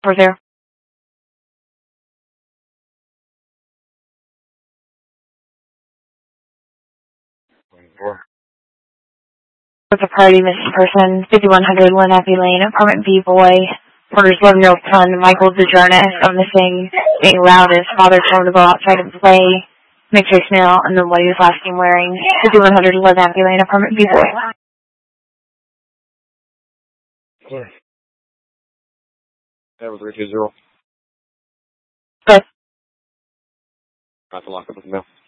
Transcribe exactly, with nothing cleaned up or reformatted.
Over there. What's a party, missing person? fifty-one hundred Lenape Lane, apartment B, boy. Porter's eleven-year-old son, Michael DeJarnes, are missing, being loud. His father told him to go outside and play. Mixed-race male, and then what he was last seen wearing. fifty-one hundred Lenape Lane, apartment B, boy. Clear. That was three two zero. Good. Got to lock up with the mail.